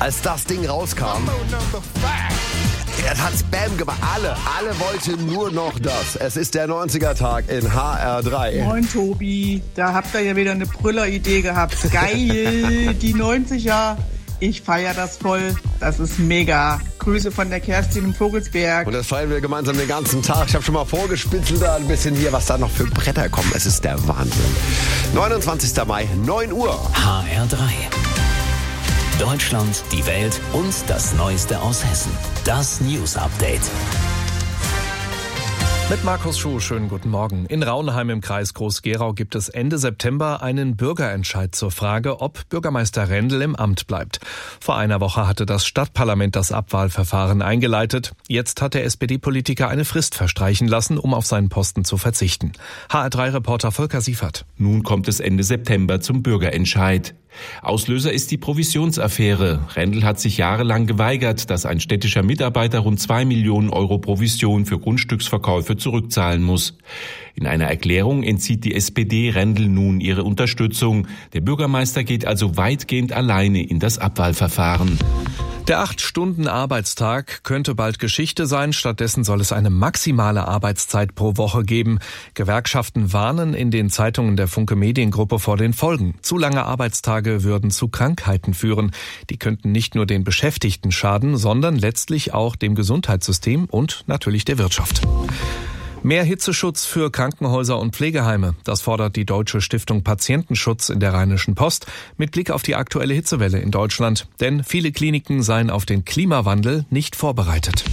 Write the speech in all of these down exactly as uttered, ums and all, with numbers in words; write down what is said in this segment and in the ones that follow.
Als das Ding rauskam, er hat Bam gemacht. Alle, alle wollten nur noch das. Es ist der neunziger-Tag in H R drei. Moin Tobi, da habt ihr ja wieder eine Brüller-Idee gehabt. Geil, die neunziger. Ich feiere das voll. Das ist mega. Grüße von der Kerstin im Vogelsberg. Und das feiern wir gemeinsam den ganzen Tag. Ich habe schon mal vorgespitzelt da ein bisschen hier, was da noch für Bretter kommen. Es ist der Wahnsinn. neunundzwanzigster Mai, neun Uhr. H R drei. Deutschland, die Welt und das Neueste aus Hessen. Das News Update. Mit Markus Schuh, schönen guten Morgen. In Raunheim im Kreis Groß-Gerau gibt es Ende September einen Bürgerentscheid zur Frage, ob Bürgermeister Rendel im Amt bleibt. Vor einer Woche hatte das Stadtparlament das Abwahlverfahren eingeleitet. Jetzt hat der S P D-Politiker eine Frist verstreichen lassen, um auf seinen Posten zu verzichten. H R drei-Reporter Volker Siefert. Nun kommt es Ende September zum Bürgerentscheid. Auslöser ist die Provisionsaffäre. Rendel hat sich jahrelang geweigert, dass ein städtischer Mitarbeiter rund zwei Millionen Euro Provision für Grundstücksverkäufe zurückzahlen muss. In einer Erklärung entzieht die S P D Rendel nun ihre Unterstützung. Der Bürgermeister geht also weitgehend alleine in das Abwahlverfahren. Der acht-Stunden-Arbeitstag könnte bald Geschichte sein. Stattdessen soll es eine maximale Arbeitszeit pro Woche geben. Gewerkschaften warnen in den Zeitungen der Funke Mediengruppe vor den Folgen. Zu lange Arbeitstage würden zu Krankheiten führen. Die könnten nicht nur den Beschäftigten schaden, sondern letztlich auch dem Gesundheitssystem und natürlich der Wirtschaft. Mehr Hitzeschutz für Krankenhäuser und Pflegeheime. Das fordert die Deutsche Stiftung Patientenschutz in der Rheinischen Post mit Blick auf die aktuelle Hitzewelle in Deutschland. Denn viele Kliniken seien auf den Klimawandel nicht vorbereitet.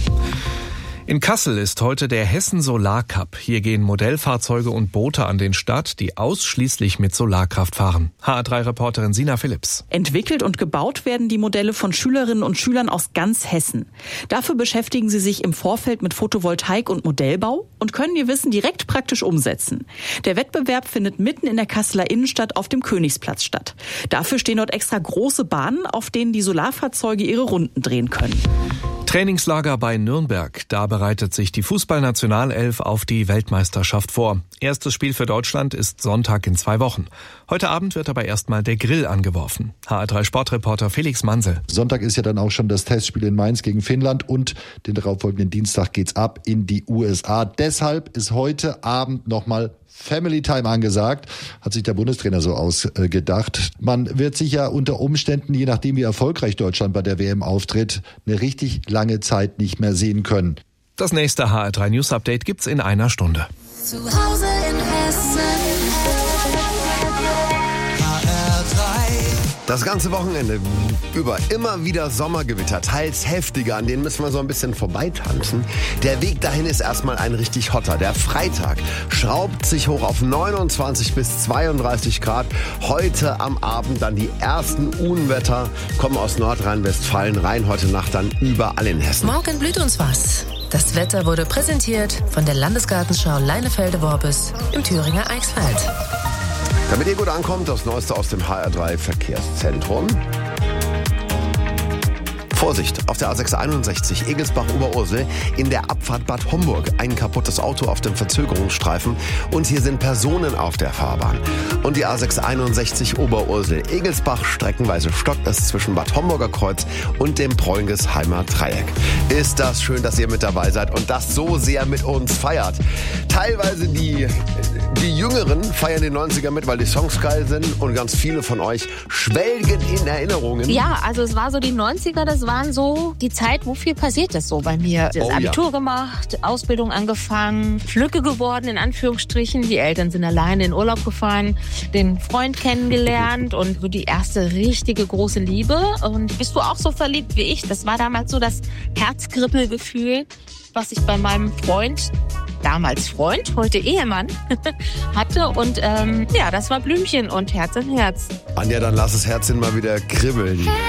In Kassel ist heute der Hessen Solar Cup. Hier gehen Modellfahrzeuge und Boote an den Start, die ausschließlich mit Solarkraft fahren. H R drei-Reporterin Sina Philipps. Entwickelt und gebaut werden die Modelle von Schülerinnen und Schülern aus ganz Hessen. Dafür beschäftigen sie sich im Vorfeld mit Photovoltaik und Modellbau und können ihr Wissen direkt praktisch umsetzen. Der Wettbewerb findet mitten in der Kasseler Innenstadt auf dem Königsplatz statt. Dafür stehen dort extra große Bahnen, auf denen die Solarfahrzeuge ihre Runden drehen können. Trainingslager bei Nürnberg. Da bereitet sich die Fußballnationalelf auf die Weltmeisterschaft vor. Erstes Spiel für Deutschland ist Sonntag in zwei Wochen. Heute Abend wird aber erstmal der Grill angeworfen. H R drei-Sportreporter Felix Mansel. Sonntag ist ja dann auch schon das Testspiel in Mainz gegen Finnland und den darauffolgenden Dienstag geht's ab in die U S A. Deshalb ist heute Abend nochmal Family Time angesagt, hat sich der Bundestrainer so ausgedacht. Man wird sich ja unter Umständen, je nachdem wie erfolgreich Deutschland bei der W M auftritt, eine richtig lange Zeit nicht mehr sehen können. Das nächste H R drei News Update gibt's in einer Stunde. Zu Hause in Hessen. H R drei. Das ganze Wochenende über immer wieder Sommergewitter, teils heftiger, an denen müssen wir so ein bisschen vorbeitanzen. Der Weg dahin ist erstmal ein richtig hotter. Der Freitag schraubt sich hoch auf neunundzwanzig bis zweiunddreißig Grad. Heute am Abend dann die ersten Unwetter kommen aus Nordrhein-Westfalen rein. Heute Nacht dann überall in Hessen. Morgen blüht uns was. Das Wetter wurde präsentiert von der Landesgartenschau Leinefelde-Worbis im Thüringer Eichsfeld. Damit ihr gut ankommt, das Neueste aus dem H R drei Verkehrszentrum. Vorsicht, auf der A sechs einundsechzig Egelsbach-Oberursel in der Abfahrt Bad Homburg. Ein kaputtes Auto auf dem Verzögerungsstreifen und hier sind Personen auf der Fahrbahn. Und die A sechs einundsechzig Oberursel Egelsbach streckenweise stockt es zwischen Bad Homburger Kreuz und dem Preungesheimer Dreieck. Ist das schön, dass ihr mit dabei seid und das so sehr mit uns feiert. Teilweise die, die Jüngeren feiern den neunziger mit, weil die Songs geil sind und ganz viele von euch schwelgen in Erinnerungen. Ja, also es war so die neunziger, das waren so die Zeit, wo viel passiert ist so bei mir. Das Oh, Abitur ja. gemacht, Ausbildung angefangen, Flücke geworden in Anführungsstrichen. Die Eltern sind alleine in Urlaub gefahren, den Freund kennengelernt und so die erste richtige große Liebe. Und bist du auch so verliebt wie ich? Das war damals so das Herzkribbelgefühl, was ich bei meinem Freund, damals Freund, heute Ehemann, hatte. Und ähm, ja, das war Blümchen und Herz in Herz. Anja, dann lass das Herzchen mal wieder kribbeln.